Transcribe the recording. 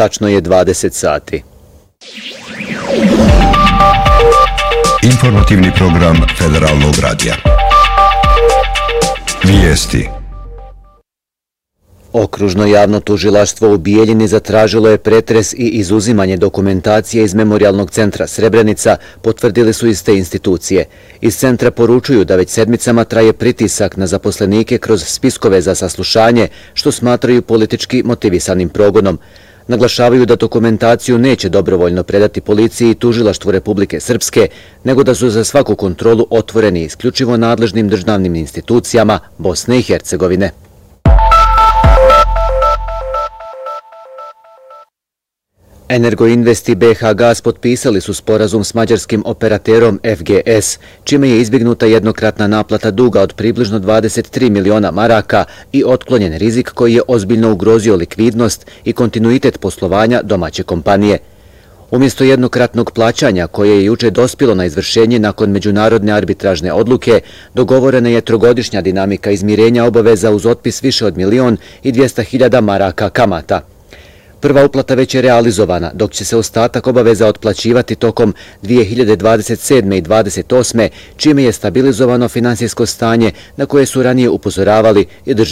tačno je 20 sati. Informativni program Federalnog radija. Vijesti. Okružno javno tužilaštvo u Bijeljini zatražilo je pretres i izuzimanje dokumentacije iz Memorijalnog centra Srebrenica, potvrdili su iz te institucije. Iz centra poručuju da već sedmicama traje pritisak na zaposlenike kroz spiskove za saslušanje, što smatraju politički motivisanim progonom. Naglašavaju da dokumentaciju neće dobrovoljno predati policiji i tužilaštvu Republike Srpske, nego da su za svaku kontrolu otvoreni isključivo nadležnim državnim institucijama Bosne i Hercegovine. Energoinvest i BH Gas potpisali su sporazum s mađarskim operaterom FGS, čime je izbjegnuta jednokratna naplata duga od približno 23 miliona maraka i otklonjen rizik koji je ozbiljno ugrozio likvidnost i kontinuitet poslovanja domaće kompanije. Umjesto jednokratnog plaćanja koje je juče dospjelo na izvršenje nakon međunarodne arbitražne odluke, dogovorena je trogodišnja dinamika izmirenja obaveza uz otpis više od 1.200.000 maraka kamata. Prva uplata već je realizovana, dok će se ostatak obaveza otplaćivati tokom 2027. i 2028. čime je stabilizovano finansijsko stanje na koje su ranije upozoravali i državni